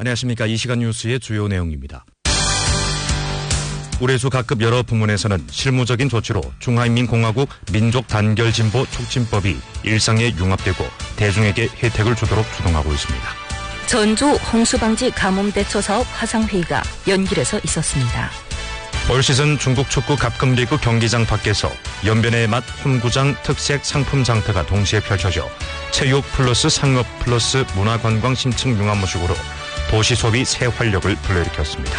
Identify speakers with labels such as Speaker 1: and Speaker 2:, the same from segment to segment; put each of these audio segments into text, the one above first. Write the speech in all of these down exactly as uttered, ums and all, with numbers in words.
Speaker 1: 안녕하십니까. 이 시간 뉴스의 주요 내용입니다. 우리 주 각급 여러 부문에서는 실무적인 조치로 중화인민공화국 민족단결진보 촉진법이 일상에 융합되고 대중에게 혜택을 주도록 주동하고 있습니다.
Speaker 2: 전주 홍수방지 가뭄대처 사업 화상회의가 연길에서 있었습니다.
Speaker 1: 올 시즌 중국 축구 갑급리그 경기장 밖에서 연변의 맛 홈구장 특색 상품 장터가 동시에 펼쳐져 체육 플러스 상업 플러스 문화관광 심층 융합 모식으로 도시 소비 새 활력을 불러일으켰습니다.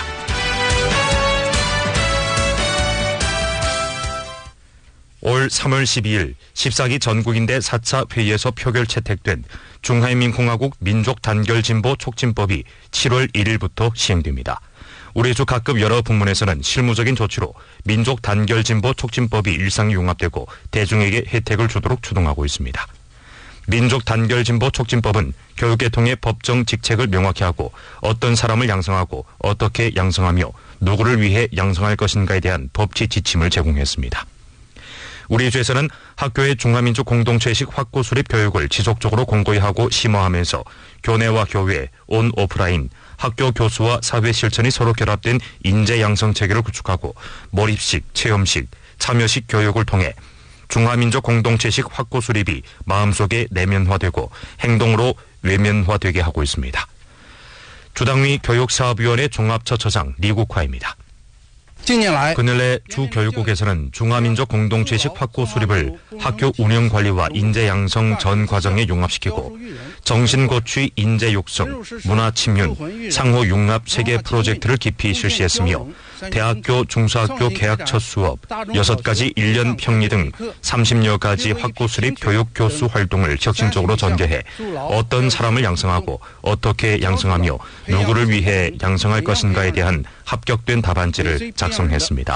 Speaker 1: 올 삼월 십이일 십사 기 전국인대 사 차 회의에서 표결 채택된 중화인민공화국 민족단결진보 촉진법이 칠월 일일부터 시행됩니다. 우리 주 각급 여러 부문에서는 실무적인 조치로 민족단결진보 촉진법이 일상에 융합되고 대중에게 혜택을 주도록 주동하고 있습니다. 민족단결진보 촉진법은 교육계통의 법정 직책을 명확히 하고 어떤 사람을 양성하고 어떻게 양성하며 누구를 위해 양성할 것인가에 대한 법치 지침을 제공했습니다. 우리 주에서는 학교의 중화민족 공동체식 확고 수립 교육을 지속적으로 공고히 하고 심화하면서 교내와 교외, 온 오프라인, 학교 교수와 사회 실천이 서로 결합된 인재 양성 체계를 구축하고 몰입식, 체험식, 참여식 교육을 통해 중화민족 공동체식 확고 수립이 마음속에 내면화되고 행동으로 외면화되게 하고 있습니다. 주당위 교육사업위원회 종합처처장 리국화입니다. 그늘래 주교육국에서는 중화민족 공동체식 확고 수립을 학교 운영 관리와 인재 양성 전 과정에 융합시키고 정신고취 인재 육성, 문화 침륜, 상호 융합 세계 프로젝트를 깊이 실시했으며 대학교, 중소학교 개학 첫 수업, 여섯 가지 일 년 평리 등 삼십여 가지 확고 수립 교육 교수 활동을 혁신적으로 전개해 어떤 사람을 양성하고 어떻게 양성하며 누구를 위해 양성할 것인가에 대한 합격된 답안지를 작성했습니다.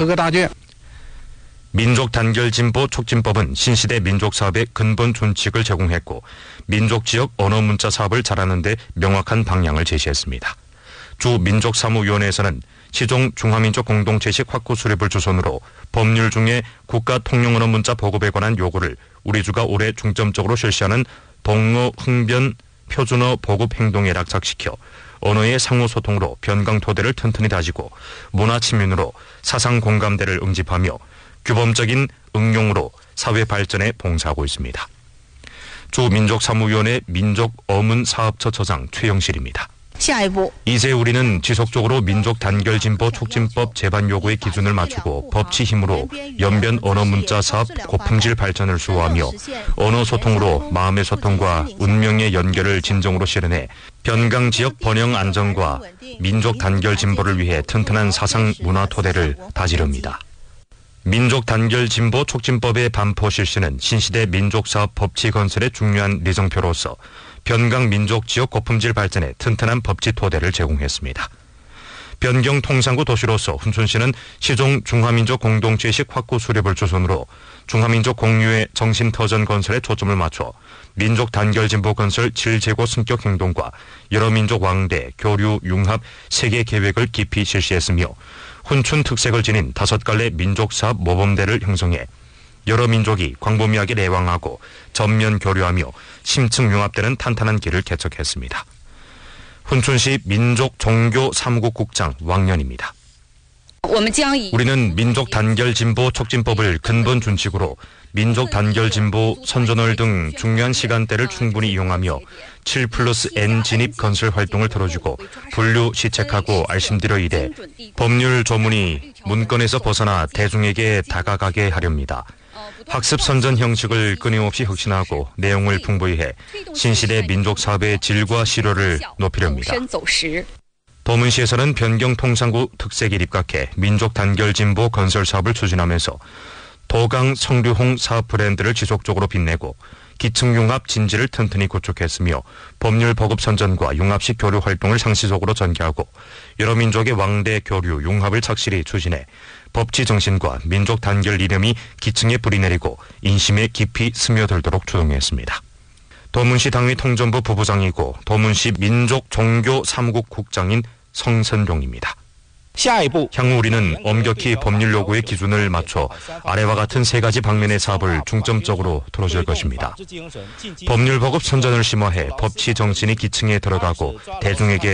Speaker 1: 민족단결진보 촉진법은 신시대 민족사업의 근본 준칙을 제공했고 민족지역 언어문자 사업을 잘하는 데 명확한 방향을 제시했습니다. 주 민족사무위원회에서는 시종 중화민족 공동체식 확고 수립을 주선으로 법률 중에 국가 통용언어 문자 보급에 관한 요구를 우리 주가 올해 중점적으로 실시하는 동어 흥변 표준어 보급 행동에 낙착시켜 언어의 상호소통으로 변강 토대를 튼튼히 다지고 문화 침륜으로 사상 공감대를 응집하며 규범적인 응용으로 사회 발전에 봉사하고 있습니다. 주 민족사무위원회 민족어문사업처처장 최영실입니다. 이제 우리는 지속적으로 민족단결진보 촉진법 제반 요구의 기준을 맞추고 법치 힘으로 연변 언어문자 사업 고품질 발전을 수호하며 언어소통으로 마음의 소통과 운명의 연결을 진정으로 실현해 변강지역 번영 안정과 민족단결진보를 위해 튼튼한 사상 문화 토대를 다지릅니다. 민족단결진보 촉진법의 반포 실시는 신시대 민족사업 법치 건설의 중요한 리정표로서 변강 민족 지역 고품질 발전에 튼튼한 법치 토대를 제공했습니다. 변경 통상구 도시로서 훈춘시는 시종 중화민족 공동체식 확고 수립을 주선으로 중화민족 공유의 정신터전 건설에 초점을 맞춰 민족 단결진보 건설 질제고 승격 행동과 여러 민족 왕대, 교류, 융합, 세계 계획을 깊이 실시했으며 훈춘 특색을 지닌 다섯 갈래 민족사업 모범대를 형성해 여러 민족이 광범위하게 내왕하고 전면 교류하며 심층 융합되는 탄탄한 길을 개척했습니다. 훈춘시 민족종교사무국국장 왕년입니다. 우리는 민족단결진보 촉진법을 근본 준칙으로 민족단결진보 선전월 등 중요한 시간대를 충분히 이용하며 칠 플러스 엔 진입 건설 활동을 들어주고 분류, 시책하고 알심드려 이래 법률 조문이 문건에서 벗어나 대중에게 다가가게 하렵니다. 학습 선전 형식을 끊임없이 혁신하고 내용을 풍부히 해 신시대 민족사업의 질과 실효를 높이렵니다. 도문시에서는 변경통상구 특색에 입각해 민족단결진보 건설 사업을 추진하면서 도강 성류홍 사업 브랜드를 지속적으로 빛내고 기층융합 진지를 튼튼히 구축했으며 법률 보급 선전과 융합식 교류 활동을 상시적으로 전개하고 여러 민족의 왕대 교류 융합을 착실히 추진해 법치 정신과 민족 단결 이념이 기층에 뿌리내리고 인심에 깊이 스며들도록 주동했습니다. 도문시 당위 통전부 부부장이고 도문시 민족종교사무국 국장인 성선룡입니다. 향후 우리는 엄격히 법률 요구의 기준을 맞춰 아래와 같은 세 가지 방면의 사업을 중점적으로 들어줄 것입니다. 법률 보급 선전을 심화해 법치 정신이 기층에 들어가고 대중에게